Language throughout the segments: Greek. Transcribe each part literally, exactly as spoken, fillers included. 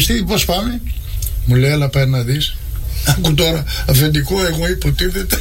Αριστίδη, πώς πάμε? Μου λέει, έλα πάει να δεις. Άκου τώρα, αφεντικό, εγώ υποτίθεται.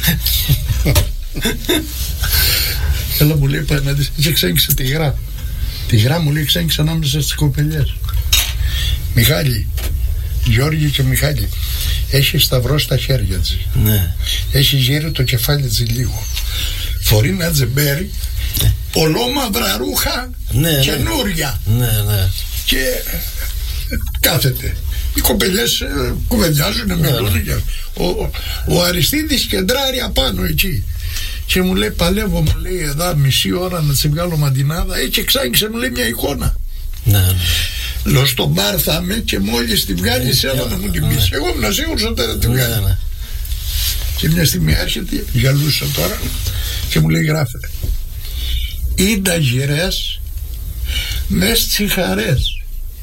Έλα, μου λέει, πάει να δεις. Και ξένηξε τη γρά. Τη γρά μου λέει, ξένηξε ανάμεσα στις κοπελιές. Μιχάλη, Γιώργη και Μιχάλη, έχει σταυρό στα χέρια της. Ναι. Έχει γύρει το κεφάλι της λίγο. Φορεί ένα τζεμπέρι, ναι. Ολόμαυρα ρούχα, ναι, καινούρια. Ναι, ναι. Και κάθεται. Οι κοπελιές ε, κουβεντιάζουν, ναι, μιλούν. Ναι. Ο, ο, ο Αριστίδης κεντράρει απάνω εκεί. Και μου λέει, παλεύω, μου λέει, εδώ μισή ώρα να τη βγάλω μαντινάδα. Έτσι εξάγγισε, μου λέει, μια εικόνα. Ναι, ναι. Λέω, στον μπαρ θα είμαι και μόλις τη βγάλεις, έλα να μου την πεις. Εγώ ήμουν σίγουρος ότι δεν τη βγάλει. Ναι, ναι. Και μια στιγμή έρχεται, γυαλούσα τώρα, και μου λέει, γράφε, «Ήντα γυρές μες τσιχαρές,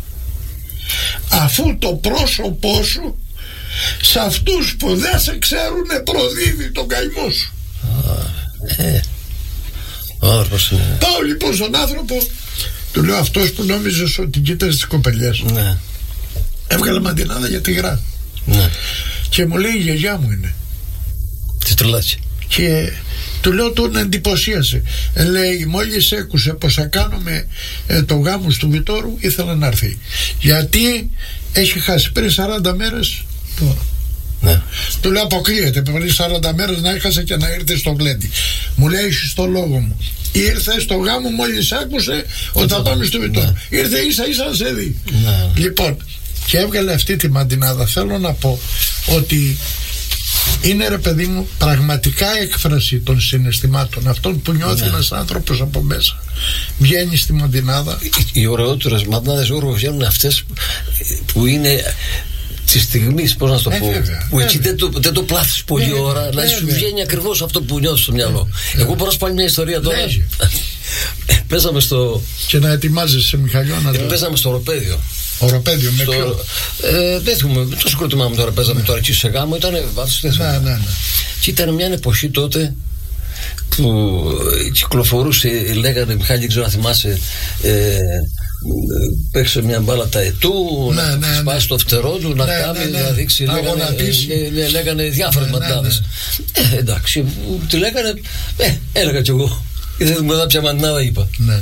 αφού το πρόσωπό σου σε αυτούς που δεν σε ξέρουνε προδίδει τον καημό σου». Ε, όρπος είναι. Πάω λοιπόν στον άνθρωπο, του λέω, αυτός που νόμιζες ότι κοίταζε τις κοπελιές, ναι. Έβγαλε μαντινάδα για τη γρά. Ναι. Και μου λέει, η γιαγιά μου είναι. Τη τρελάτσε. Και του λέω, τον εντυπωσίασε. Ε, λέει, μόλις έκουσε πως θα κάνουμε ε, το γάμο του Βιτόρου, ήθελα να έρθει. Γιατί έχει χάσει πριν σαράντα μέρες τώρα. Ναι. Του λέω, αποκλείεται πριν σαράντα μέρες να έχασε και να ήρθε στο γλέντι. Μου λέει, είσαι στο λόγο μου. Ήρθε στο γάμο μόλις άκουσε ότι θα πάμε στο Βιτόρο. Ναι. Ήρθε ίσα ίσα να σε δει. Ναι. Λοιπόν, και έβγαλε αυτή τη μαντινάδα. Θέλω να πω ότι είναι, ρε παιδί μου, πραγματικά έκφραση των συναισθημάτων, αυτών που νιώθει, ναι, ένας άνθρωπος από μέσα. Βγαίνει στη μαντινάδα. Οι, οι ωραιότερες μαντινάδες όρο βγαίνουν αυτές που είναι τη στιγμή, πώς να το πω, ε, βέβαια, που εκεί δεν το, δεν το πλάθεις πολλή βέβαια, ώρα, δηλαδή σου βγαίνει ακριβώς αυτό που νιώθεις στο μυαλό. Βέβαια. Εγώ μπορώ να σου πάλι μια ιστορία τώρα. Παίζαμε στο. Και να ετοιμάζεσαι, Μιχαλιό, να το. Παίζαμε στο οροπέδιο. Οροπέδιο, με στο... ποιο? Ε, δεν θυμάμαι, τόσο κροτιμάμαι τώρα. Παίζαμε, ναι, τώρα εκεί σε γάμο, ήταν βάθος. Ναι, ναι, ναι. Και ήταν μια εποχή τότε που κυκλοφορούσε, λέγανε, Μιχάλη, δεν ξέρω να θυμάσαι, ε, παίξε μια μπάλα τα ετού, ναι, να ναι, σπάσει ναι. το φτερό του, να, ναι, κάνει, ναι, ναι. να δείξει, να λέγανε, λέ, λέ, λέγανε διάφορες ναι, μαντάδες. Ναι, ναι. Ε, εντάξει, τη λέγανε, ε, έλεγα κι εγώ. Δεν μου έδωσε πια μαντινάδα, είπα. Ναι.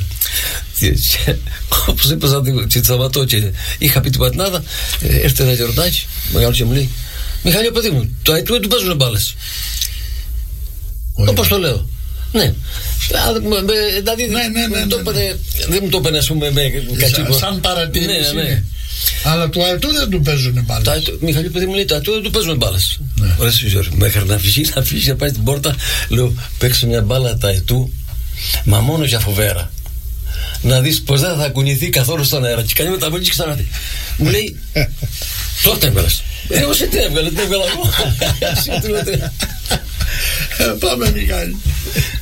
Όπως είπα, και σταματώ και είχα πει την μαντινάδα, έρθει ένα γεροντάκι, μεγάλο και μου λέει, Μιχάλη, παιδί μου, το αετού δεν του παίζουν μπάλες. Όπως το λέω. Ναι. Δηλαδή δεν μου το έπαιρνε, ας πούμε, με κατσίπο. Σαν παρατήρηση. Ναι, ναι. Αλλά του αετού δεν του παίζουν μπάλες. Μιχαλή, παιδί μου, λέει, το αετού δεν του παίζουν μπάλες. Ωραία, σύζωρη. Μέχρι να φύγει, να φύγει, να πάει στην πόρτα, λέω, παίξε μια μπάλα τα αετού, μα μόνο για φοβέρα. Να δεις πως δεν θα κουνηθεί καθόλου στον αέρα. Και κάνει μεταβολή και ξανά. Μου λέει, τότε έβγαλες. Εγώ σε τι έβγαλε, τι έβγαλα εγώ. Πάμε, Μιχάλη.